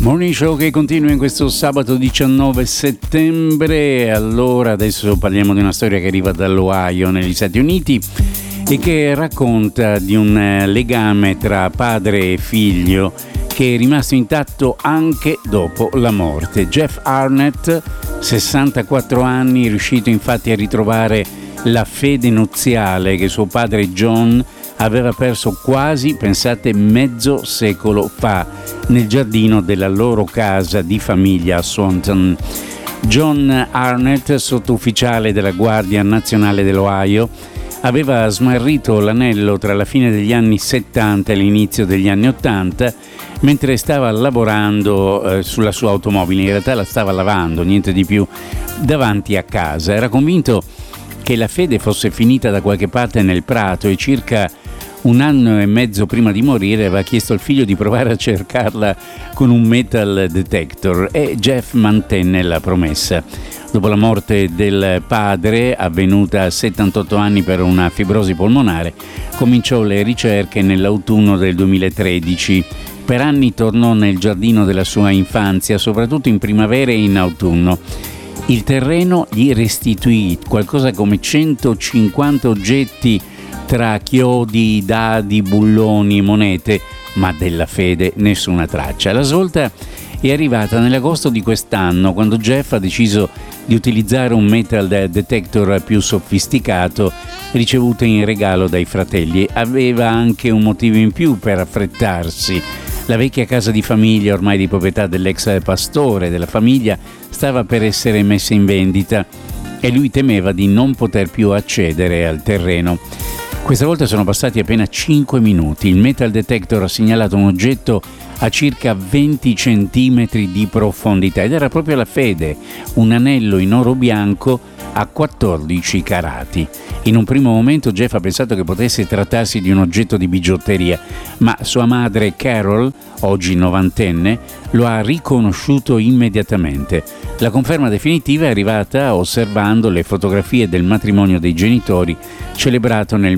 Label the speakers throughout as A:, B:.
A: Morning Show che continua in questo sabato 19 settembre. Allora, adesso parliamo di una storia che arriva dall'Ohio negli Stati Uniti e che racconta di un legame tra padre e figlio che è rimasto intatto anche dopo la morte. Jeff Arnett, 64 anni, è riuscito infatti a ritrovare la fede nuziale che suo padre John aveva perso quasi, pensate, mezzo secolo fa nel giardino della loro casa di famiglia a Swanton. John Arnett, sottufficiale della Guardia Nazionale dell'Ohio, aveva smarrito l'anello tra la fine degli anni 70 e l'inizio degli anni 80 mentre stava lavorando sulla sua automobile. In realtà la stava lavando, niente di più, davanti a casa. Era convinto che la fede fosse finita da qualche parte nel prato e circa un anno e mezzo prima di morire aveva chiesto al figlio di provare a cercarla con un metal detector e Jeff mantenne la promessa. Dopo la morte del padre, avvenuta a 78 anni per una fibrosi polmonare, cominciò le ricerche nell'autunno del 2013. Per anni tornò nel giardino della sua infanzia, soprattutto in primavera e in autunno. Il terreno gli restituì qualcosa come 150 oggetti tra chiodi, dadi, bulloni e monete, ma della fede nessuna traccia. La svolta è arrivata nell'agosto di quest'anno, quando Jeff ha deciso di utilizzare un metal detector più sofisticato ricevuto in regalo dai fratelli. Aveva anche un motivo in più per affrettarsi. La vecchia casa di famiglia, ormai di proprietà dell'ex pastore della famiglia, stava per essere messa in vendita e lui temeva di non poter più accedere al terreno. Questa volta sono passati appena 5 minuti. Il metal detector ha segnalato un oggetto a circa 20 centimetri di profondità ed era proprio la fede, un anello in oro bianco a 14 carati. In un primo momento Jeff ha pensato che potesse trattarsi di un oggetto di bigiotteria, ma sua madre Carol, oggi novantenne, lo ha riconosciuto immediatamente. La conferma definitiva è arrivata osservando le fotografie del matrimonio dei genitori celebrato nel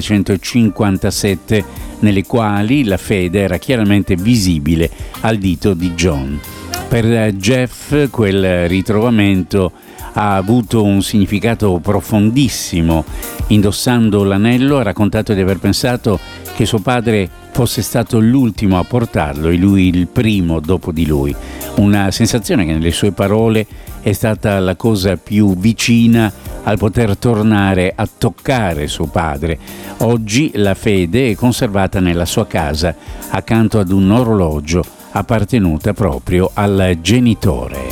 A: 1957, nelle quali la fede era chiaramente visibile al dito di John. Per Jeff quel ritrovamento ha avuto un significato profondissimo. Indossando l'anello ha raccontato di aver pensato che suo padre fosse stato l'ultimo a portarlo e lui il primo dopo di lui. Una sensazione che nelle sue parole è stata la cosa più vicina al poter tornare a toccare suo padre. Oggi la fede è conservata nella sua casa accanto ad un orologio appartenuta proprio al genitore.